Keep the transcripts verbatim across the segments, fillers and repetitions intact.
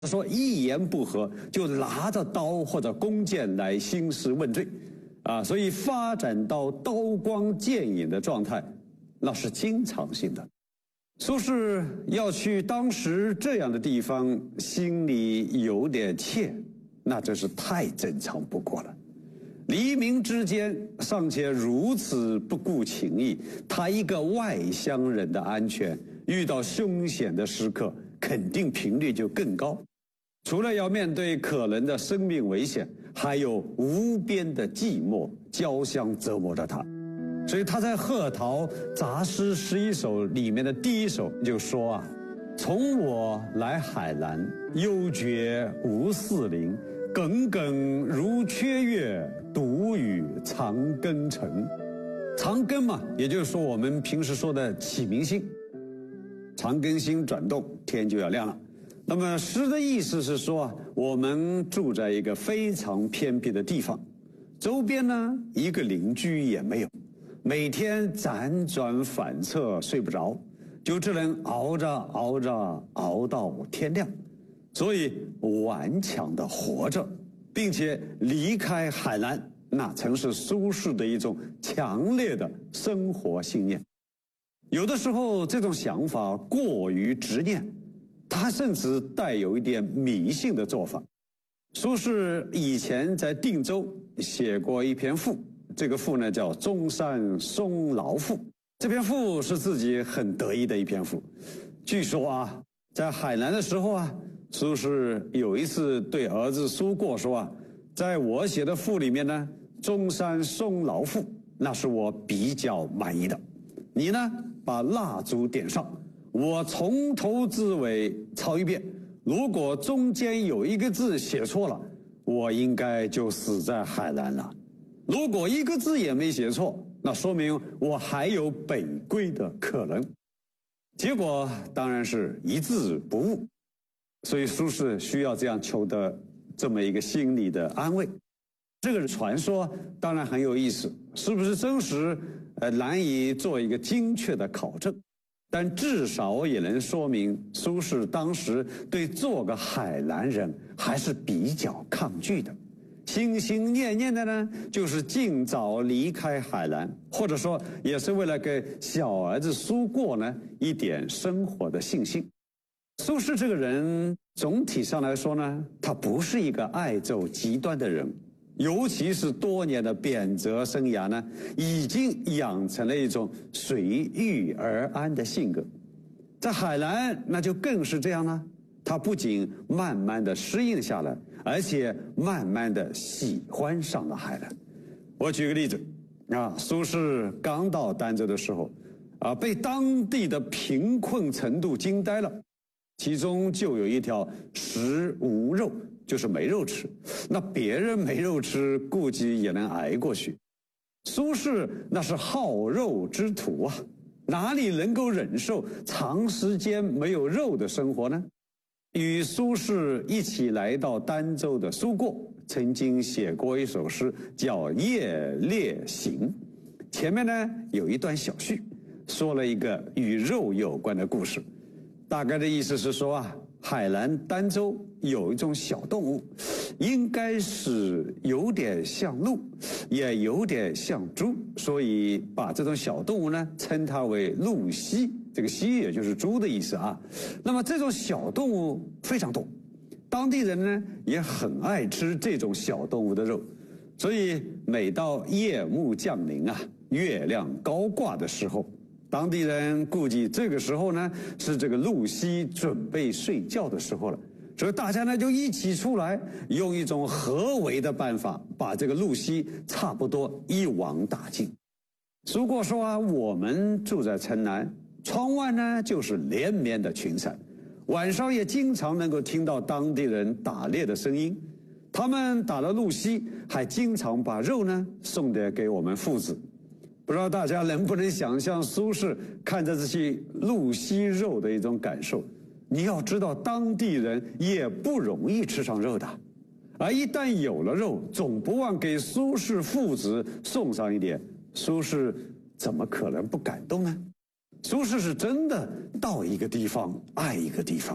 说一言不合就拿着刀或者弓箭来兴师问罪，啊，所以发展到刀光剑影的状态，那是经常性的。苏轼要去当时这样的地方，心里有点怯，那真是太正常不过了。黎明之间尚且如此不顾情义，他一个外乡人的安全，遇到凶险的时刻，肯定频率就更高。除了要面对可能的生命危险，还有无边的寂寞交相折磨着他。所以他在《鹤陶杂诗十一首》里面的第一首就说啊：“从我来海南，幽绝无四邻，耿耿如缺月，独与长庚成。”长庚嘛，也就是说我们平时说的启明星，长庚星转动，天就要亮了。那么诗的意思是说啊，我们住在一个非常偏僻的地方，周边呢一个邻居也没有，每天辗转反侧睡不着，就只能熬着熬着熬到天亮，所以顽强地活着，并且离开海南，那曾是苏轼的一种强烈的生活信念。有的时候这种想法过于执念，他甚至带有一点迷信的做法。苏轼以前在定州写过一篇赋，这个赋呢叫《中山松劳赋》。这篇赋是自己很得意的一篇赋。据说啊，在海南的时候啊，苏轼有一次对儿子苏过说啊，在我写的赋里面呢，《中山松劳赋》那是我比较满意的。你呢，把蜡烛点上，我从头至尾抄一遍，如果中间有一个字写错了，我应该就死在海南了。如果一个字也没写错，那说明我还有北归的可能。结果当然是一字不误，所以苏轼需要这样求得这么一个心理的安慰。这个传说当然很有意思，是不是真实呃难以做一个精确的考证，但至少也能说明苏轼当时对做个海南人还是比较抗拒的，心心念念的呢就是尽早离开海南，或者说也是为了给小儿子苏过呢一点生活的信心。苏轼这个人总体上来说呢，他不是一个爱走极端的人，尤其是多年的贬谪生涯呢，已经养成了一种随遇而安的性格。在海南那就更是这样了，他不仅慢慢的适应下来，而且慢慢的喜欢上了海南。我举个例子啊，苏轼刚到儋州的时候啊，被当地的贫困程度惊呆了，其中就有一条食无肉，就是没肉吃。那别人没肉吃，估计也能挨过去。苏轼那是好肉之徒啊，哪里能够忍受长时间没有肉的生活呢？与苏轼一起来到儋州的苏过，曾经写过一首诗，叫《夜猎行》。前面呢有一段小序，说了一个与肉有关的故事。大概的意思是说啊，海南儋州有一种小动物，应该是有点像鹿，也有点像猪，所以把这种小动物呢称它为鹿蜥，这个蜥也就是猪的意思啊。那么这种小动物非常多，当地人呢也很爱吃这种小动物的肉，所以每到夜幕降临啊，月亮高挂的时候，当地人估计这个时候呢是这个鹿蜥准备睡觉的时候了，所以大家呢就一起出来，用一种合围的办法把这个鹿蜥差不多一网打尽。苏过说啊，我们住在城南，窗外呢就是连绵的群山，晚上也经常能够听到当地人打猎的声音，他们打了鹿蜥，还经常把肉呢送点给我们父子。不知道大家能不能想象苏轼看着这些鹿蜥肉的一种感受。你要知道，当地人也不容易吃上肉的，而一旦有了肉，总不忘给苏轼父子送上一点，苏轼怎么可能不感动呢？苏轼是真的到一个地方爱一个地方，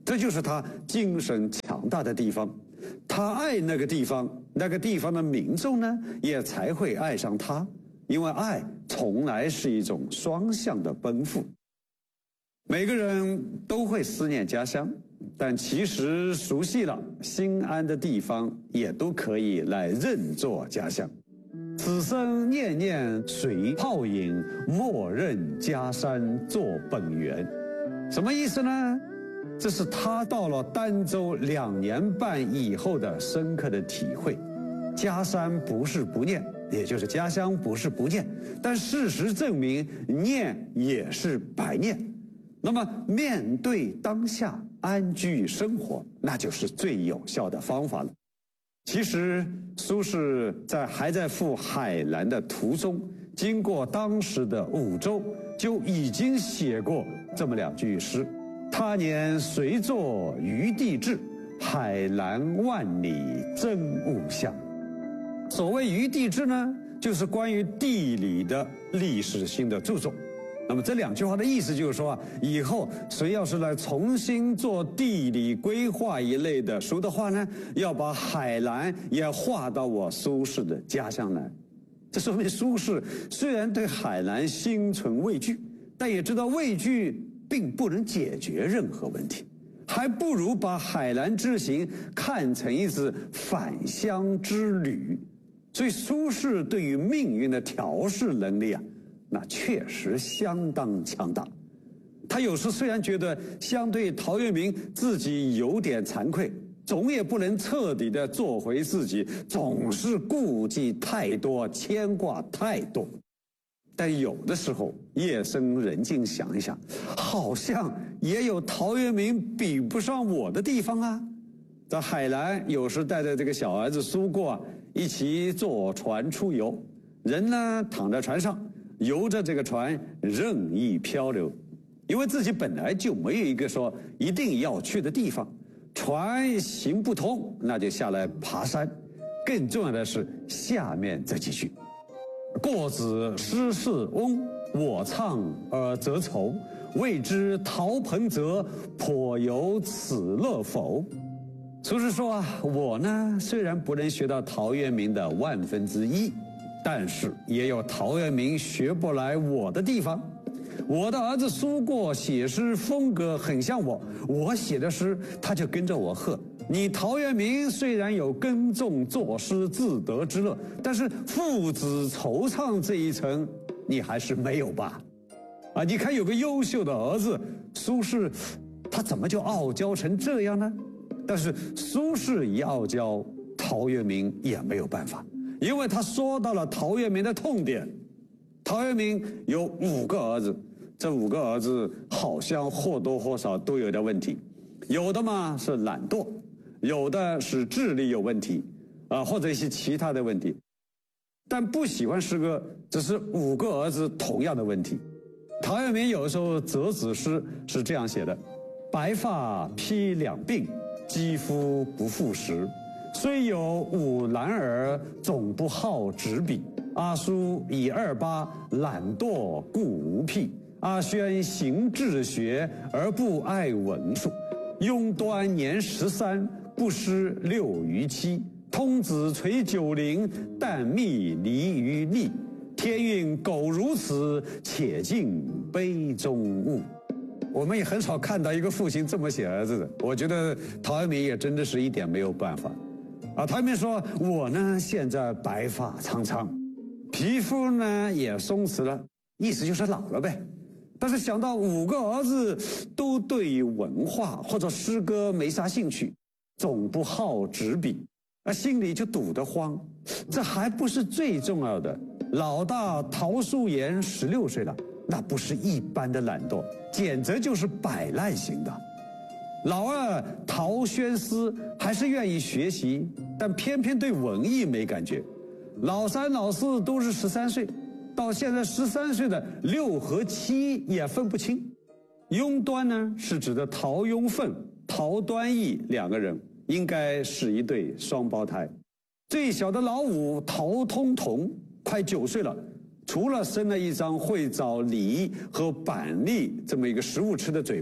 这就是他精神强大的地方。他爱那个地方，那个地方的民众呢，也才会爱上他，因为爱从来是一种双向的奔赴。每个人都会思念家乡，但其实熟悉了心安的地方，也都可以来认作家乡。此生念念水泡影，莫认家山作本源。什么意思呢？这是他到了儋州两年半以后的深刻的体会。家山不是不念，也就是家乡不是不念，但事实证明念也是白念。那么面对当下，安居生活，那就是最有效的方法了。其实苏轼在还在赴海南的途中，经过当时的梧州，就已经写过这么两句诗：他年随作余地志，海南万里真物象。所谓余地志呢，就是关于地理的历史性的著作。那么这两句话的意思就是说啊，以后谁要是来重新做地理规划一类的书的话呢，要把海南也划到我苏轼的家乡来。这说明苏轼虽然对海南心存畏惧，但也知道畏惧并不能解决任何问题，还不如把海南之行看成一次返乡之旅。所以苏轼对于命运的调试能力啊，那确实相当强大。他有时虽然觉得相对陶渊明自己有点惭愧，总也不能彻底的做回自己，总是顾忌太多，牵挂太多。但有的时候夜深人静想一想，好像也有陶渊明比不上我的地方啊。在海南有时带着这个小儿子苏过啊，一起坐船出游，人呢躺在船上，游着这个船任意漂流。因为自己本来就没有一个说一定要去的地方，船行不通，那就下来爬山。更重要的是下面这几句：过子诗事翁，我唱而则愁，未知陶彭泽，颇有此乐否？苏轼说啊，我呢虽然不能学到陶渊明的万分之一，但是也有陶渊明学不来我的地方。我的儿子苏过写诗风格很像我，我写的诗他就跟着我和。你陶渊明虽然有耕种作诗自得之乐，但是父子惆怅这一层你还是没有吧？啊，你看有个优秀的儿子苏轼，他怎么就傲娇成这样呢？但是苏轼一傲娇，陶渊明也没有办法，因为他说到了陶渊明的痛点。陶渊明有五个儿子，这五个儿子好像或多或少都有点问题，有的嘛是懒惰，有的是智力有问题，啊，或者一些其他的问题。但不喜欢诗歌，只是五个儿子同样的问题。陶渊明有的时候择子诗是这样写的：白发披两鬓，肌肤不复时。虽有五男儿，总不好执笔。阿叔以二八，懒惰故无癖。阿轩行志学，而不爱文术。庸端年十三，不失六于七。通子垂九龄，但觅离于逆。天运苟如此，且尽杯中物。我们也很少看到一个父亲这么写儿子的，我觉得陶渊明也真的是一点没有办法。啊，陶渊明说，我呢现在白发苍苍，皮肤呢也松弛了，意思就是老了呗。但是想到五个儿子都对文化或者诗歌没啥兴趣，总不好执笔，啊，心里就堵得慌。这还不是最重要的，老大陶叔岩十六岁了，那不是一般的懒惰，简直就是摆烂型的。老二陶宣思还是愿意学习，但偏偏对文艺没感觉。老三老四都是十三岁，到现在十三岁的六和七也分不清。庸端呢是指的陶雍凤、陶端义两个人，应该是一对双胞胎。最小的老五陶通同快九岁了，除了生了一张会找梨和板栗这么一个食物吃的嘴巴，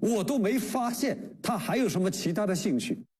我都没发现他还有什么其他的兴趣。